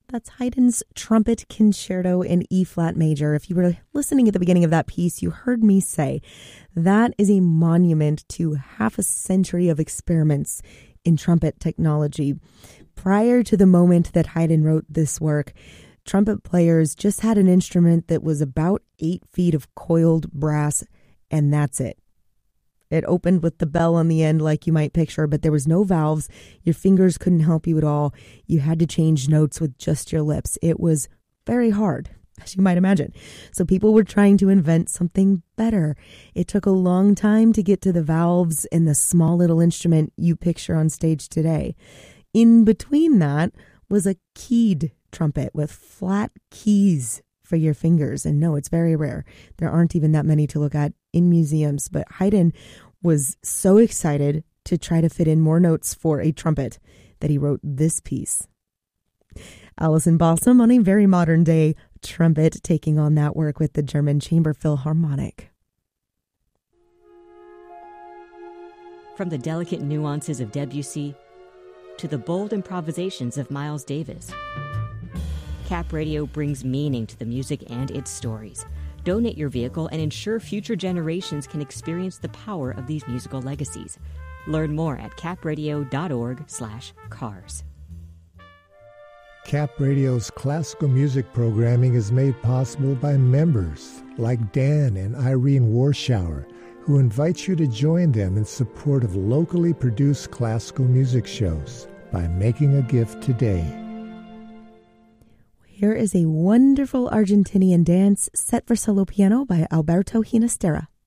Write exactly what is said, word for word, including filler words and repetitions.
That's Haydn's Trumpet Concerto in E-flat major. If you were listening at the beginning of that piece, you heard me say that is a monument to half a century of experiments in trumpet technology. Prior to the moment that Haydn wrote this work, trumpet players just had an instrument that was about eight feet of coiled brass, and that's it. It opened with the bell on the end like you might picture, but there was no valves. Your fingers couldn't help you at all. You had to change notes with just your lips. It was very hard, as you might imagine. So people were trying to invent something better. It took a long time to get to the valves in the small little instrument you picture on stage today. In between that was a keyed trumpet with flat keys for your fingers. And no, it's very rare. There aren't even that many to look at in museums, but Haydn was so excited to try to fit in more notes for a trumpet that he wrote this piece. Alison Balsam on a very modern day trumpet, taking on that work with the German Chamber Philharmonic. From the delicate nuances of Debussy to the bold improvisations of Miles Davis, Cap Radio brings meaning to the music and its stories. Donate your vehicle and ensure future generations can experience the power of these musical legacies. Learn more at capradio.org slash cars. Cap Radio's classical music programming is made possible by members like Dan and Irene Warschauer, who invite you to join them in support of locally produced classical music shows by making a gift today. Here is a wonderful Argentinian dance set for solo piano by Alberto Ginastera.